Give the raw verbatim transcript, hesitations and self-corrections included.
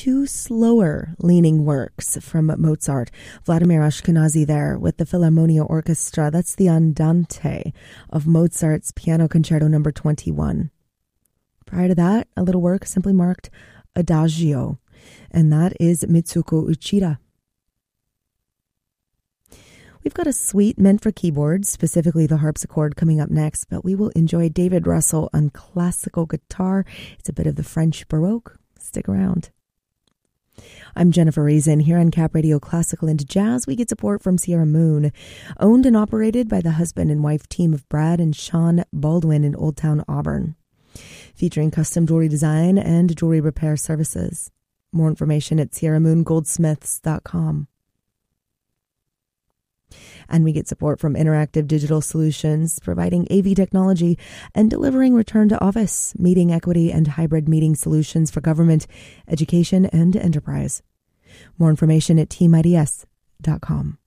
two slower leaning works from Mozart. Vladimir Ashkenazy there with the Philharmonia Orchestra. That's the Andante of Mozart's Piano Concerto number twenty-one. Prior to that, a little work simply marked Adagio, and that is Mitsuko Uchida. We've got a suite meant for keyboards, specifically the harpsichord, coming up next, but we will enjoy David Russell on classical guitar. It's a bit of the French Baroque. Stick around. I'm Jennifer Reason here on Cap Radio Classical into Jazz. We get support from Sierra Moon, owned and operated by the husband and wife team of Brad and Sean Baldwin in Old Town Auburn, featuring custom jewelry design and jewelry repair services. More information at sierra moon goldsmiths dot com. And we get support from Interactive Digital Solutions, providing A V technology and delivering return to office, meeting equity, and hybrid meeting solutions for government, education, and enterprise. More information at team I D S dot com.